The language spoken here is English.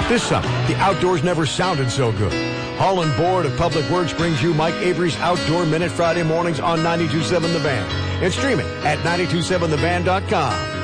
This summer, the outdoors never sounded so good. Holland Board of Public Works brings you Mike Avery's Outdoor Minute Friday mornings on 92.7 The Van and streaming at 927thevan.com.